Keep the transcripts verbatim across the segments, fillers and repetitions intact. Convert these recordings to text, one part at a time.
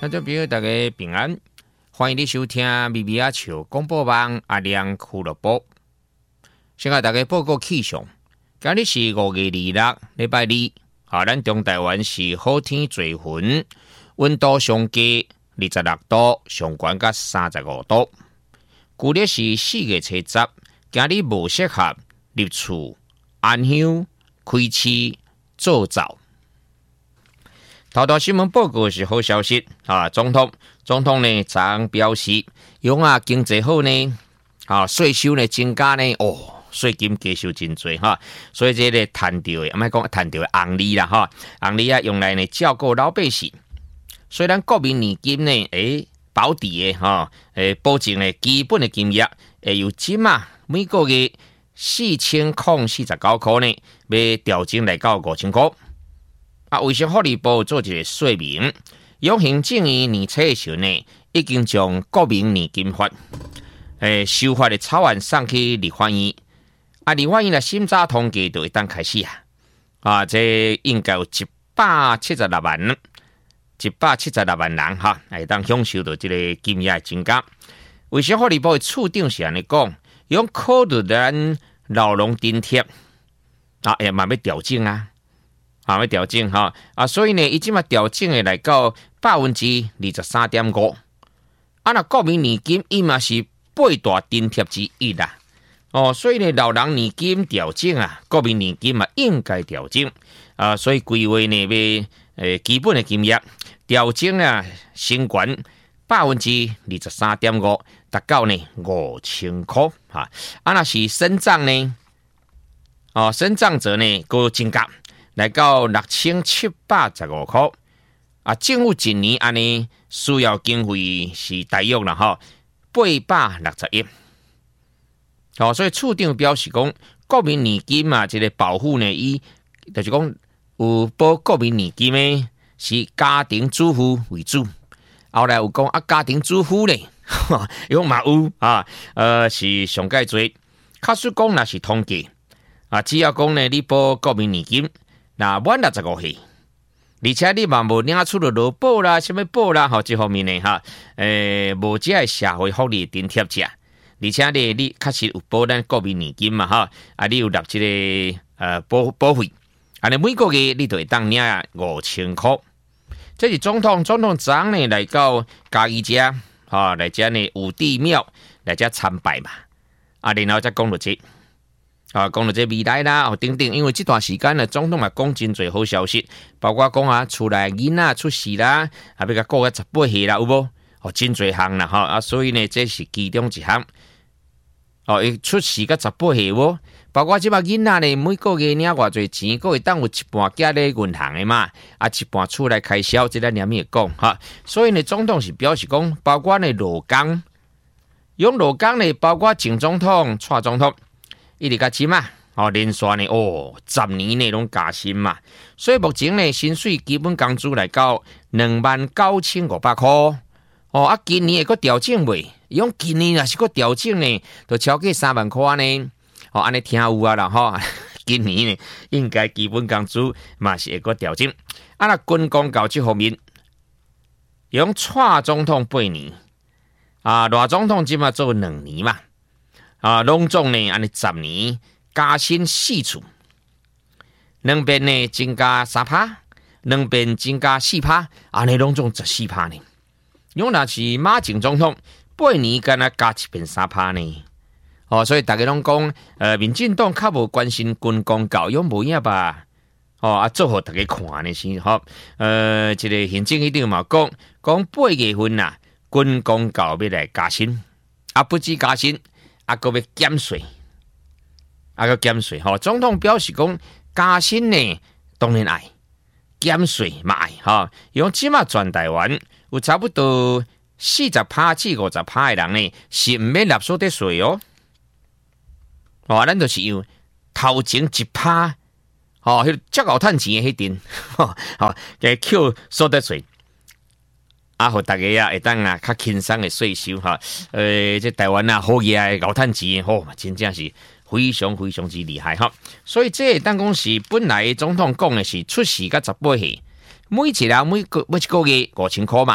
听众朋友大家平安，欢迎你收听咪咪啊笑广播网阿亮俱乐部。先甲大家报告气象，今日是五月二六，礼拜二。啊，咱中台湾是好天做云，温度上低二十六度，上悬到三十五度。旧历是四月初十，今日无适合入厝、安香、开市、做灶。头条新闻报告是好消息啊！总统总统呢，昨表示，用啊经济好呢，啊税收呢增加呢，哦，税金加收真多哈，所以这个赚到的，唔系讲赚到的红利啦哈，红利啊用来呢照顾老百姓。虽然国民年金呢，诶保底的哈，诶保证呢基本的金额，诶由今啊每个月四千零四十九块呢，要调整来到五千块。啊，卫生福利部做一个说明，用行政院年初的时候呢，已经将国民年金法诶修法的草案送去立法院。啊，立法院的审查通过就会当开始啊！啊，这应该有一百七十六万，一百七十六万人哈，会当享受到这个金额的增加。卫生福利部的处长是安尼讲，用考虑咱老农津贴啊，也慢慢调整啊。啊，要调整哈啊，所以呢，伊即马调整的来到百分之二十三点五。啊，那国民年金伊嘛是八大津贴之一啦。哦，所以呢，老人年金调整啊，国民年金嘛应该调整啊，所以规划呢要诶基本的金额调整啊，升悬百分之二十三点五，达到呢五千块哈。啊，那是身障呢，哦，身障者呢个增加。来到六千七百十五块啊！政府一年安尼需要经费是大约啦吼八百六十亿。哦，所以处长表示讲，国民年金嘛，这个保护呢，伊就是讲有保国民年金呢，是家庭主妇为主。后来有讲啊，家庭主妇呢，有嘛有啊？呃，是上介多。假使讲若是统计啊，只要讲呢，你保国民年金。那满六十五岁，而且你嘛无领出了劳保啦、什么保啦，吼，这方面呢，哈，诶，无这个社会福利津贴者，而且呢，你确实有保咱国民年金嘛，哈，啊，你有纳这个呃保保费，啊，你每个月你就会当领五千块。这是总统总统昨呢来到嘉义遮，哈，来遮呢有地庙来遮参拜嘛，啊，然后再讲到这。啊，讲到这未来啦，哦，等等，因为这段时间呢，总统嘛讲真侪好消息，包括讲啊，厝内囡仔出世啦，啊，要甲过个十八岁啦，有无？哦，真侪项啦，哈啊，所以呢，这是其中一项。哦，伊出世个十八岁无？包括即摆囡仔呢，每个月领偌侪钱，个会当有一半寄咧银行的嘛，啊，一半厝内开销，这咱念咪讲哈。所以呢，总统是表示讲，包括呢劳工，用劳工呢，包括前总统、蔡总统。一直加起嘛，哦，连续呢，哦，十年内拢加薪嘛，所以目前呢，薪水基本工资来到两万九千五百块，哦，啊，今年会个调整未？用今年若是个调整呢，就超过三万块呢，哦，安尼听有啊啦，吼，今年呢，应该基本工资嘛是会个调整。啊，那军公教这方面，用蔡总统八年，啊，赖总统即嘛做两年嘛。啊，拢总呢，安尼十年加薪四次，两边呢增加三趴，两边增加四趴，安尼拢总十四趴呢。如果若是马前总统八年干那加一边三趴呢？哦，所以大家拢讲，呃，民进党较无关心军公教育无影吧？哦，啊，做互大家看呢是吼，呃，一个行政院长嘛讲，讲八月份呐，军公教育要来加薪，啊，不止加薪。啊，个要减税，啊个减税吼。总统表示讲，加薪呢当然爱，减税嘛爱哈。用即马全台湾有差不多四十趴至五十趴的人呢，是毋免纳所得税哦。哦，咱就是用头前一趴，哦，迄足够趁钱的迄阵，吼，吼，给扣所得税。啊，互大家啊，会当啊较轻松的税收哈。呃，这台湾啊，好嘢嘅熬趁钱，吼，真正是非常非常之厉害哈。所以这当讲是本来总统讲的是出世甲十八岁，每一人每个每一个月五千块嘛，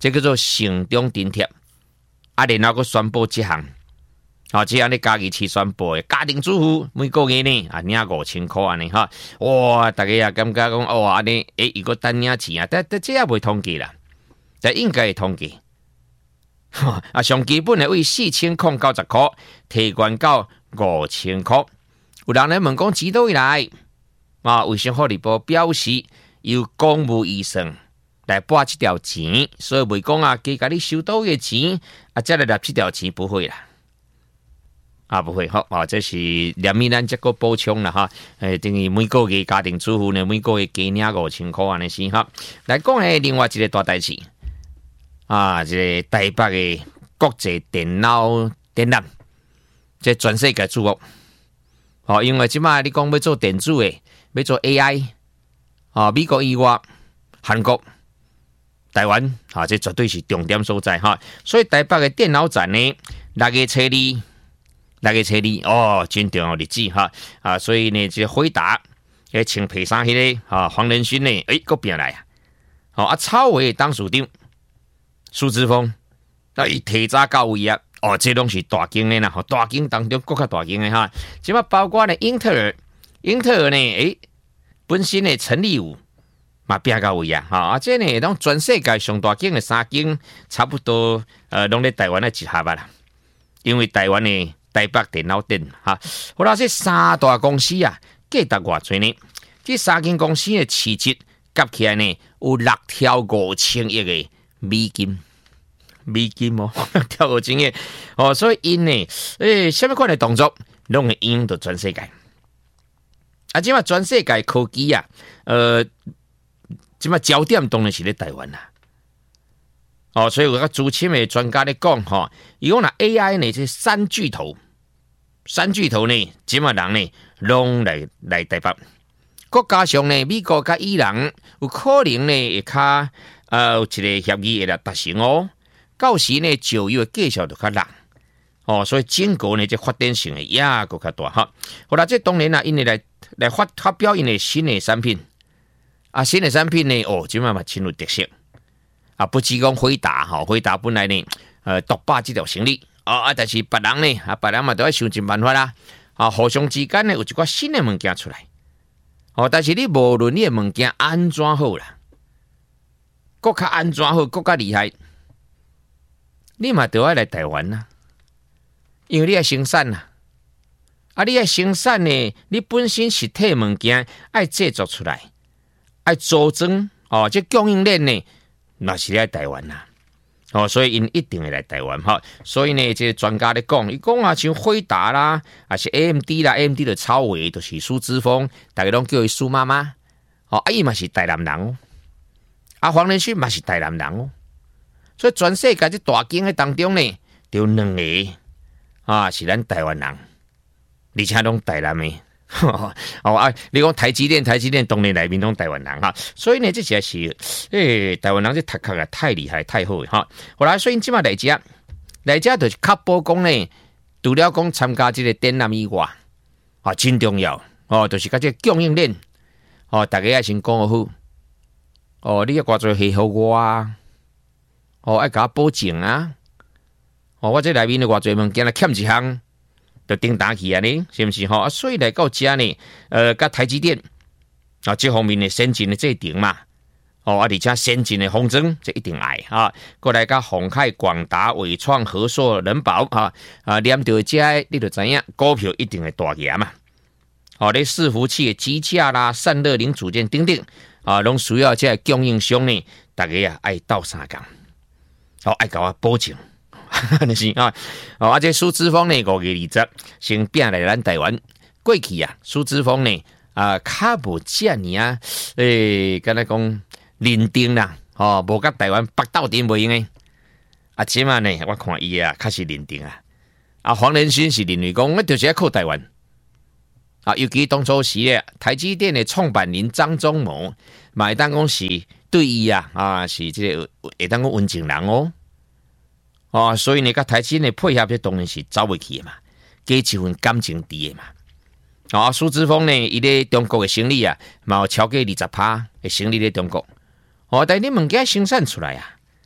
这叫做城中津贴。啊，然后佮宣布这项，哦，这样你家己去宣布的家庭主妇每个月呢啊领五千块安尼哈，哇，大家也感觉讲哦安尼，诶，如果单领钱啊，但但这也未统计啦，但应该会统计。啊，上基本的为四千块九十块提悬到五千块。有人咧问讲钱倒位来？啊，卫生福利部表示由公务预算来拨这条钱，所以未讲啊，加甲你收到的钱啊，再来拿这条钱不会啦。啊，不会，好啊，这是连面咱这个补充啦哈。诶，等于每个月家庭主妇呢，每个月加领五千块安尼先哈。来讲诶，另外一个大代志啊，这个台北的国际电脑展览，这全世界注目。哦，因为即马你讲要做电子的，要做 A I， 啊，美国以外，韩国、台湾啊，这绝对是重点所在哈。所以台北的电脑展呢，六月初二。六月初二哦，真重要日子哈啊！所以呢，这回答诶，穿皮衫迄个啊，黄仁勋呢，诶，搁变来啊！哦啊，草委当属长苏之峰，啊，伊提早到位啊！哦，这拢是大经的啦，吼，大经当中更较大经的哈。即嘛包括呢，英特尔，英特尔呢，诶，本身的陈立武嘛变到位啊！哈啊，这呢，拢全世界上大经的三经，差不多呃，拢在台湾的一下吧啦，因为台湾呢。台北电脑展哈，好啦，这三大公司啊，价值偌济呢？这三间公司的市值加起来呢，有六条五千亿的美金，美金哦，六条五千亿哦，所以因呢，诶，什么款的动作，拢会影响到全世界。啊，即嘛全世界科技啊，呃，即嘛焦点当然是咧台湾啦。哦，所以有个资深的专家咧讲吼，伊讲啦 A I 呢，这三巨头。三巨头呢，即嘛人呢，拢来来台北。国加上呢，美国甲伊朗有可能呢，会较呃有一个协议会来达成哦。到时呢，就业继续就较难哦，所以整个呢，这发展性也个较大哈。好啦，这当然啦，因为来来发发表因的新的产品啊，新的产品呢，哦，即嘛嘛真有特色啊，不只讲回答哈，回答本来呢，呃，独霸这条生意。哦啊，但是别人呢，啊，别人嘛都要想尽办法啦。啊，互相之间呢有一寡新的物件出来。哦，但是你无论你的物件安怎好啦，国较安怎好，国较厉害，你嘛都要来台湾啦，因为你要生产啦。啊，你要生产呢，你本身实体物件要制作出来，要组装哦，这供应链呢，那是在台湾啦。哦，所以因一定会来台湾哈，所以呢，这专家咧讲，伊讲啊，像辉达啦，还是 A M D 啦 ，A M D 的超微就是苏之峰，大家拢叫伊苏妈妈。哦，啊伊嘛是台南人哦，啊黄仁勋嘛是台南人哦，所以全世界这大经的当中呢，就两个啊是咱台湾人，而且拢台南的。哦啊！你讲台积电，台积电当然内面拢台湾人哈，所以呢，这些是诶，台湾人这读壳啊太厉害，太好哈。后来所以即马来遮，来遮就是确保讲呢，除了讲参加这个展览以外，啊，真重要哦，就是甲这供应链哦，大家要先讲好哦，你要偌侪配合我啊，哦，要甲我保证啊，哦，我这内面的偌侪物件啊欠一项。就顶打起啊呢，是不是吼？啊，所以来到遮呢，呃，甲台积电啊，这方面的先进的这一点嘛，哦，啊，而且先进的风筝这一定爱啊，过来甲鸿海、广达、伟创、和硕、人保啊啊，连到遮你就知影，股票一定会大赢嘛。哦，你伺服器的机架啦、散热零组件等等啊，拢需要这供应商呢，大家啊爱斗相共，哦，爱甲我保证。是啊，哦，啊，这苏之峰呢，五月二十先变来咱台湾。过去啊，苏之峰呢，啊，较无遮尔啊，诶，敢若讲认定啦，哦，无甲台湾北斗阵袂用诶。啊，即嘛呢，我看伊啊，较是认定啊。啊，黄仁勋是认为讲，我就是要靠台湾。啊，尤其当初时咧，台积电的创办人张忠谋，嘛会当讲是对伊啊，啊，是这个会当讲温情人哦。哦，所以呢，甲台积电的配合，这当然是走袂去的嘛，加一份感情伫的嘛。哦，苏之峰呢，伊咧中国的生意啊，嘛有超过二十趴的生意咧中国。哦，但你物件生产出来啊，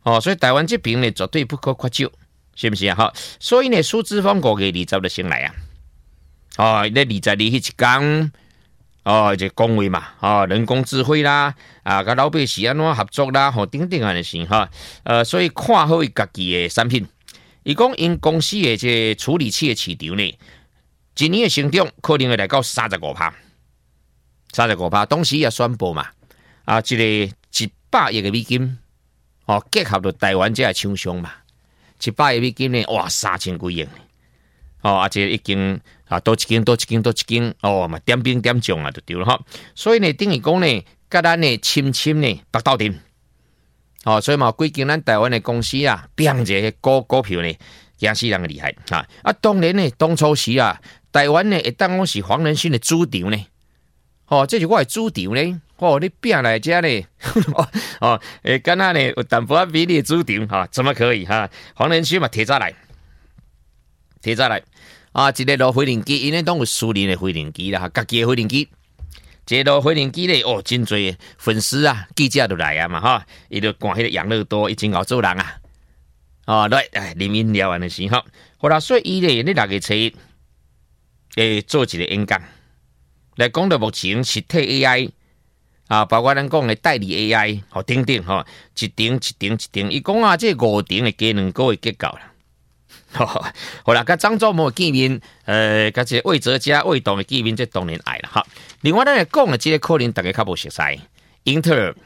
哦，所以台湾这边呢绝对不可缺少，是不是啊？哈，所以呢，苏志峰五月二十就先来啊，哦，咧二十二迄一天，哦，就讲话嘛，哦，人工智慧啦，啊，甲老百姓安怎合作啦，吼、哦，等等安尼事哈，呃，所以看好伊家己的产品，伊讲因公司的这处理器的市场呢，今年的成长可能会来到三十五趴，三十五趴，当时也宣布嘛，啊，一个一百亿的美金。哦，结合到台湾这个厂商嘛，一百亿美金呢，哇，三千几亿哦，而且已经啊，多一间多一间多一间，哦嘛，点兵点将啊，就对了哈。所以呢，等于讲呢，甲咱呢深深呢白斗阵，哦，所以嘛，几间咱台湾的公司啊，变这个股股票呢，惊死人厉害啊！啊，当然呢，当初时啊，台湾呢，会当讲是黄仁勋的主场呢，哦，这是我的主场呢。哦，你变来这呢？哦，诶，刚才呢有淡薄比你主场哈，怎么可以哈？黄仁勋嘛，提早来，提早来啊！一个落飞行机，因为当有私人的飞行机啦，家己的飞行机，一个落飞行机咧，哦，真侪粉丝啊，记者都来啊嘛哈，伊就看迄个养乐多，已经熬做人啊，哦，来哎，啉饮料安尼时候，好啦，所以伊咧，你六月初一，诶，做一个演讲，来讲到目前实体 A I。啊，包括咱讲的代理 A I， 吼等等吼，一顶一顶一顶，伊讲啊，这五顶的加两个月结构啦。好啦，甲张忠谋见面，呃，甲这魏哲家、魏董的见面，这当然爱啦。哈，另外咱来讲的这个可能大家较无熟悉，英特尔，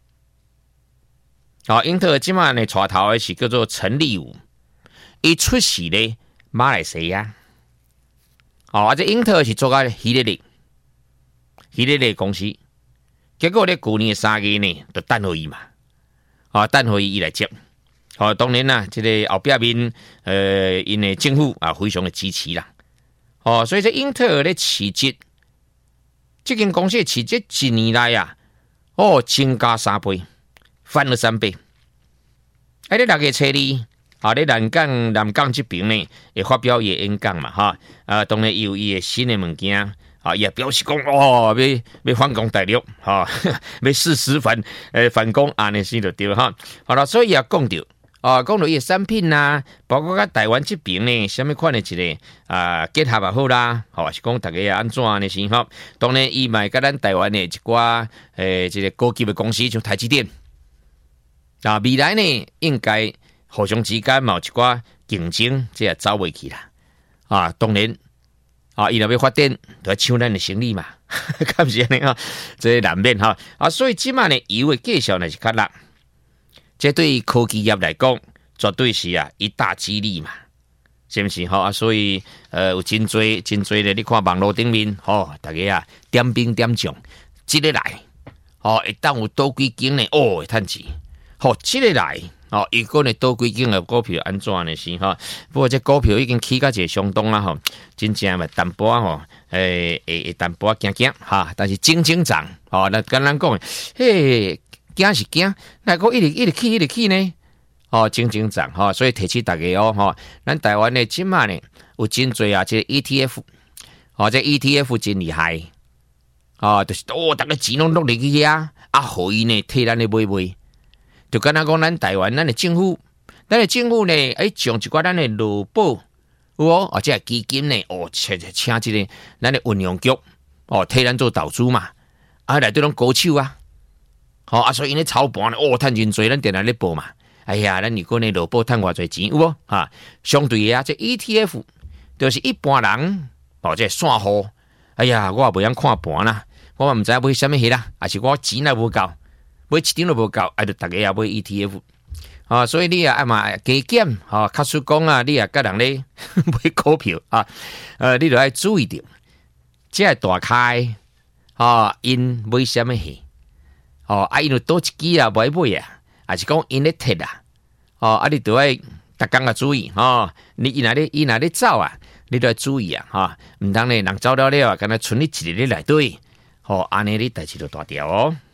啊，英特尔今晚呢带头的是叫做陈立武，伊出世咧马来西亚，哦，啊，这英特尔是做个希利利，希利利公司。结果咧，去年的三月呢，就等互伊嘛，啊，等互伊来接。哦，当然啦，这个后壁面，呃，因的政府啊，非常的支持啦。哦，所以这英特尔咧市值，这间公司的市值一年来啊，哦，增加三倍，翻了三倍。啊，咧六月初二，啊，咧南港南港这边呢，会发表伊的演讲嘛，哈，啊，当然有伊的新的物件。啊，也表示讲哦，要要反攻大陆，哈、哦，要试试反呃反攻安尼先就对了哈。好了，所以也讲到啊，讲到伊产品呐，包括甲台湾这边呢，什么款的一个啊结合也好啦，吼、哦，是讲大家也安怎安尼先哈。当然，伊嘛甲咱台湾的一寡诶，这个高级的公司，像台积电啊，未来呢应该互相之间嘛有一寡竞争，这也走袂去啦。啊，当然。啊，伊若要发展，就要抢咱的生意嘛，敢是安尼啊？这难免哈啊，所以即卖呢，油的介绍呢是较辣，这对科技业来讲，绝对是啊一大激励嘛，是不是哈？啊，所以呃有真多真多的，你看网络顶面，吼、哦，大家啊点兵点将，即个来，哦，一旦有多几间呢，哦，会趁钱，好，即个来。哦，伊个呢多几间的股票安怎呢？是哈？不过这股票已经起到一个相当啦吼，真正嘛淡薄吼，诶诶淡薄惊惊哈，但是精精涨，哦，那跟咱讲，嘿，惊是惊，那个一直一直起一直起呢，哦，精精涨哈，所以提醒大家哦，哈，咱台湾的今嘛呢有真多啊，这 E T F， 哦，这 E T F 真厉害，哦，就是哦，大家钱拢落入去啊，啊，互伊呢替咱咧买买。就敢若讲咱台湾咱的政府，咱的政府呢，诶，将一寡咱的劳保，有哦，或者基金呢，哦，请请这个咱的运用局，哦，替咱做投资嘛，啊，内底拢高手啊，好、哦、啊，所以呢操盘呢，哦，趁真多，咱定来咧报嘛，哎呀，咱如果呢劳保趁偌侪钱，有无哈？相对的啊，这 E T F 就是一般人，哦，这散户，哎呀，我也袂晓看盘啦，我也毋知买什么迄啦，还是我钱也无够。买一点都无够，啊！就大家也买 E T F 啊，所以你啊，爱嘛加减啊，卡叔讲啊，你啊，甲人咧买股票啊，呃，你就要注意着，这大开啊，因买什么戏？哦，啊，因有多一支啊，买买啊，还是讲因咧摕啊？哦，啊，你都要逐工啊注意哦，你伊哪咧伊哪咧走啊，你都要注意啊，哈，毋通咧人走了了啊，敢若剩你一个咧内底，哦，安尼你代志就大条哦。